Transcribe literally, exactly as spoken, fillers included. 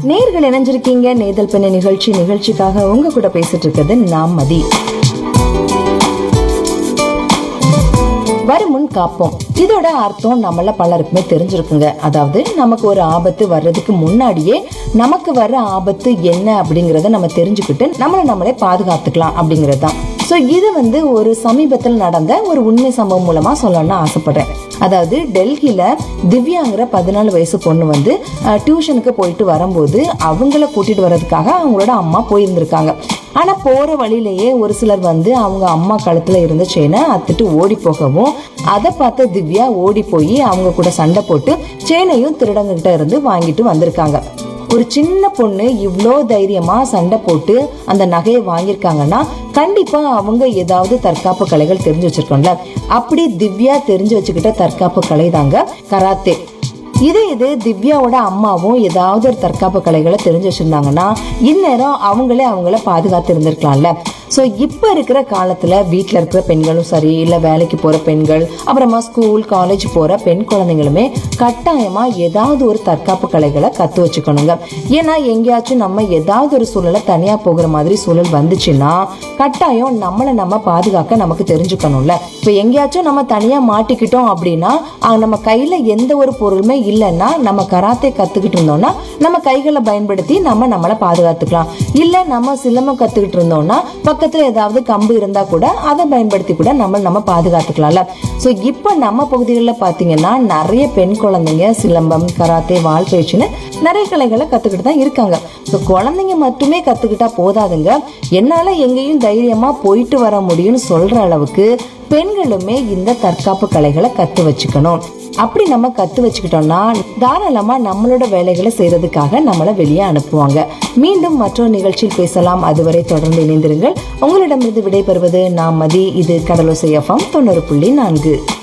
நேர்கள் இணைஞ்சிருக்கீங்க நேதல் பெண்ணை நிகழ்ச்சி நிகழ்ச்சிக்காக உங்க கூட பேசிட்டு இருக்கிறது நாம் மதி. வருமுன் காப்போம், இதோட அர்த்தம் நம்மள பலருக்குமே தெரிஞ்சிருக்குங்க. அதாவது நமக்கு ஒரு ஆபத்து வர்றதுக்கு முன்னாடியே நமக்கு வர்ற ஆபத்து என்ன அப்படிங்கறத நம்ம தெரிஞ்சுக்கிட்டு நம்மள நம்மளே பாதுகாத்துக்கலாம் அப்படிங்கறது தான். சோ இது வந்து ஒரு சமீபத்தில் நடந்த ஒரு உண்மை சம்பவம் மூலமா சொல்லணும்னு ஆசைப்படுறேன். அதாவது டெல்லியில திவ்யாங்கிற பதினாலு வயசு பொண்ணு வந்து டியூஷனுக்கு போயிட்டு வரும்போது அவங்கள கூட்டிட்டு வர்றதுக்காக அவங்களோட அம்மா போயிருந்திருக்காங்க. ஆனா போற வழியிலேயே ஒரு சிலர் வந்து அவங்க அம்மா கழுத்துல இருந்த செயினை அத்துட்டு ஓடி போகவும் அதை பார்த்த திவ்யா ஓடி போய் அவங்க கூட சண்டை போட்டு செயினையும் திருடங்கிட்ட இருந்து வாங்கிட்டு வந்திருக்காங்க. ஒரு சின்ன பொண்ணு இவ்வளோ தைரியமா சண்டை போட்டு அந்த நகையை வாங்கியிருக்காங்கன்னா கண்டிப்பா அவங்க ஏதாவது தற்காப்பு கலைகள் தெரிஞ்சு வச்சிருக்கோம்ல. அப்படி திவ்யா தெரிஞ்சு வச்சுக்கிட்ட தற்காப்பு கலை தாங்க கராத்தே. இதே இது திவ்யாவோட அம்மாவும் ஏதாவது ஒரு தற்காப்பு கலைகளை தெரிஞ்சு வச்சிருந்தாங்கன்னா இந்நேரம் அவங்களே அவங்கள பாதுகாத்து இருந்திருக்கலாம்ல. ஸோ இப்போ இருக்கிற காலத்துல வீட்டில் இருக்கிற பெண்களும் சரி, இல்லை வேலைக்கு போற பெண்கள், அப்புறமா ஸ்கூல் காலேஜ் போற பெண் குழந்தைங்களுமே கட்டாயமா ஏதாவது ஒரு தற்காப்பு கலைகளை கத்து வச்சுக்கணுங்க. ஏன்னா எங்கேயாச்சும் நம்ம ஏதாவது ஒரு சூழலை தனியா போகிற மாதிரி சூழல் வந்துச்சுன்னா கட்டாயம் நம்மளை நம்ம பாதுகாக்க நமக்கு தெரிஞ்சுக்கணும்ல. இப்போ எங்கேயாச்சும் நம்ம தனியா மாட்டிக்கிட்டோம் அப்படின்னா நம்ம கையில எந்த ஒரு பொருளுமே இல்லைன்னா நம்ம கராத்தே கத்துக்கிட்டு இருந்தோம்னா நம்ம கைகளை பயன்படுத்தி நம்ம நம்மளை பாதுகாத்துக்கலாம். இல்ல நம்ம சிலம்பம் கத்துக்கிட்டு இருந்தோம்னா பக்கத்துல ஏதாவது கம்பு இருந்தா கூட அதை பயன்படுத்தி கூட நம்ம நம்ம பாதுகாத்துக்கலாம்ல. சோ இப்ப நம்ம பகுதிகளில் பாத்தீங்கன்னா நிறைய பெண் குழந்தைங்க சிலம்பம், கராத்தே, வால் பயிற்சின்னு நிறைய கலைகளை கத்துக்கிட்டு தான் இருக்காங்க. ஸோ குழந்தைங்க மட்டுமே கத்துக்கிட்டா போதாதுங்க, என்னால எங்கேயும் தைரியமா போயிட்டு வர முடியும்னு சொல்ற அளவுக்கு பெண்களுமே இந்த தற்காப்பு கலைகளை கத்து வச்சுக்கணும். அப்படி நம்ம கத்து வச்சுக்கிட்டோம்னா தாராளமா நம்மளோட வேலைகளை செய்யறதுக்காக நம்மள வெளியே அனுப்புவாங்க. மீண்டும் மற்றொரு நிகழ்ச்சியில் பேசலாம். அதுவரை தொடர்ந்து இணைந்திருங்கள். உங்களிடமிருந்து விடைபெறுவது நாம் மதி. இது கடலோசை எஃப்எம் தொண்ணூறு புள்ளி நான்கு.